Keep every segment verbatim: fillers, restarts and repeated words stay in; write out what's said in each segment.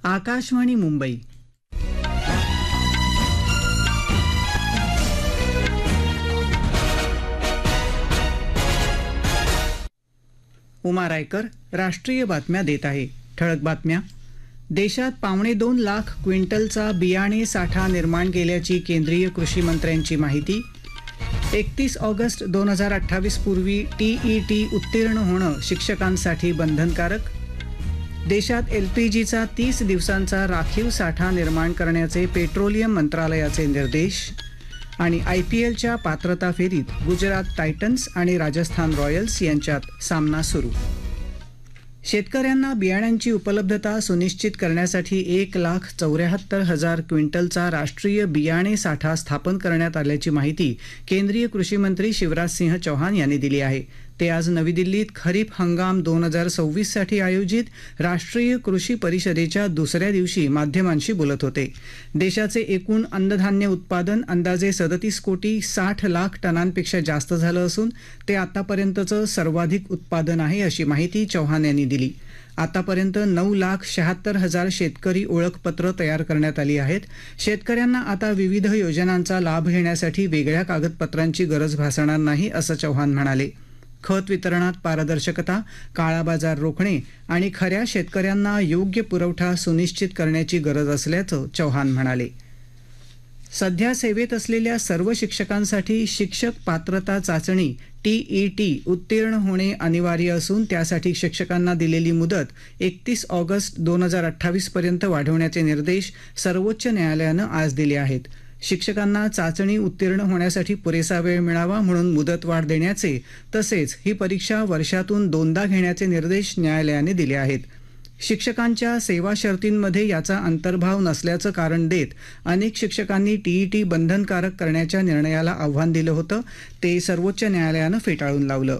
आकाशवाणी मुंबई. उमा रायकर राष्ट्रीय बातम्या देत आहे. ठळक बातम्या. देशात पावणे दोन लाख क्विंटलचा बियाणे साठा निर्माण केल्याची केंद्रीय कृषी मंत्र्यांची माहिती. एकतीस ऑगस्ट दोन हजार अठ्ठावीस पूर्वी टीईटी उत्तीर्ण होणं शिक्षकांसाठी बंधनकारक. देशात एलपीजीचा तीस दिवसांचा राखीव साठा निर्माण करण्याचे पेट्रोलियम मंत्रालयाचे निर्देश. आणि आय पी एलच्या पात्रता फेरीत गुजरात टायटन्स आणि राजस्थान रॉयल्स यांच्यात सामना सुरू. शेतकऱ्यांना बियाण्यांची उपलब्धता सुनिश्चित करण्यासाठी एक लाख चौऱ्याहत्तर हजार क्विंटलचा राष्ट्रीय बियाणे साठा स्थापन करण्यात आल्याची माहिती केंद्रीय कृषी मंत्री शिवराज सिंह चौहान यांनी दिली आहे. ते आज नवी दिल्लीत खरीप हंगाम दोन हजार सव्वीस साठी आयोजित राष्ट्रीय कृषी परिषदेच्या दुसऱ्या दिवशी माध्यमांशी बोलत होते. देशाचे एकूण अन्नधान्य उत्पादन अंदाजे सदतीस कोटी साठ लाख टनांपेक्षा जास्त झालं असून ते आतापर्यंतचं सर्वाधिक उत्पादन आहे, अशी माहिती चौहान यांनी दिली. आतापर्यंत नऊ लाख शहात्तर हजार शेतकरी ओळखपत्र तयार करण्यात आली आहेत. शेतकऱ्यांना आता विविध योजनांचा लाभ घेण्यासाठी वेगळ्या कागदपत्रांची गरज भासणार नाही, असं चौहान म्हणाले. खत वितरणात पारदर्शकता, काळा बाजार रोखणे आणि खऱ्या शेतकऱ्यांना योग्य पुरवठा सुनिश्चित करण्याची गरज असल्याचं चौहान म्हणाले. सध्या सेवेत असलेल्या सर्व शिक्षकांसाठी शिक्षक पात्रता चाचणी टीईटी उत्तीर्ण होणे अनिवार्य असून त्यासाठी शिक्षकांना दिलेली मुदत एकतीस ऑगस्ट दोन हजार अठ्ठावीस पर्यंत वाढवण्याचे निर्देश सर्वोच्च न्यायालयानं आज दिले आहेत. शिक्षकांना चाचणी उत्तीर्ण होण्यासाठी पुरेसा वेळ मिळावा म्हणून मुदतवाढ देण्याचे तसेच ही परीक्षा वर्षातून दोनदा घेण्याचे निर्देश न्यायालयाने दिले आहेत. शिक्षकांच्या सेवा शर्तींमध्ये याचा अंतर्भाव नसल्याचं कारण देत अनेक शिक्षकांनी टीईटी बंधनकारक करण्याच्या निर्णयाला आव्हान दिलं होतं. ते सर्वोच्च न्यायालयानं फेटाळून लावलं.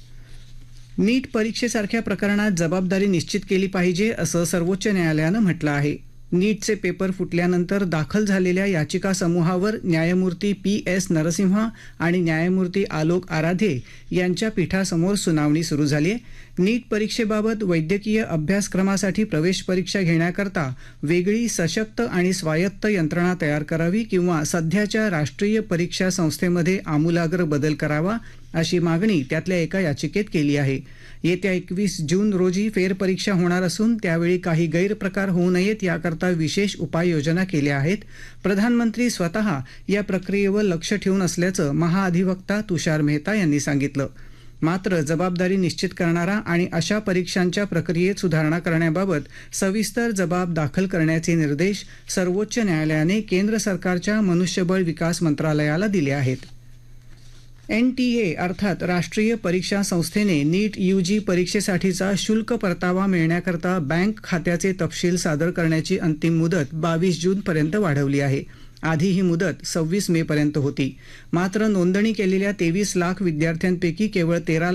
नीट परीक्षेसारख्या प्रकरणात जबाबदारी निश्चित केली पाहिजे, असं सर्वोच्च न्यायालयानं म्हटलं आहे. नीटचे पेपर फुटल्यानंतर दाखल झालेल्या याचिका समूहावर न्यायमूर्ती पी एस नरसिम्हा आणि न्यायमूर्ती आलोक आराधे यांच्या पीठासमोर सुनावणी सुरू झाली आहे. नीट परीक्षेबाबत वैद्यकीय अभ्यासक्रमासाठी प्रवेश परीक्षा घेण्याकरता वेगळी सशक्त आणि स्वायत्त यंत्रणा तयार करावी किंवा सध्याच्या राष्ट्रीय परीक्षा संस्थेमध्ये आमूलाग्र बदल करावा, अशी मागणी त्यातल्या एका याचिकेत केली आहे. येत्या एकवीस जून रोजी फेरपरीक्षा होणार असून त्यावेळी काही गैरप्रकार होऊ नयेत याकरता विशेष उपाययोजना केल्या आहेत. प्रधानमंत्री स्वतः या प्रक्रियेवर लक्ष ठेवून असल्याचं महाअधिवक्ता तुषार मेहता यांनी सांगितलं. मात्र जबाबदारी निश्चित करणारा आणि अशा परीक्षांच्या प्रक्रियेत सुधारणा करण्याबाबत सविस्तर जबाब दाखल करण्याचे निर्देश सर्वोच्च न्यायालयाने केंद्र सरकारच्या मनुष्यबळ विकास मंत्रालयाला दिले आहेत. एन टी ए अर्थात राष्ट्रीय परीक्षा संस्थेने नीट यूजी परीक्षेसाठीचा शुल्क परतावा मिळण्याकरता बँक खात्याचे तपशील सादर करण्याची अंतिम मुदत बावीस जूनपर्यंत वाढवली आहे. आधी ही मुदत सव्वीस मे पर्यंत होती. मात्र नोंदणी केलेल्या तेवीस लाख विद्यार्थ्यांपैकी केवळ तेरा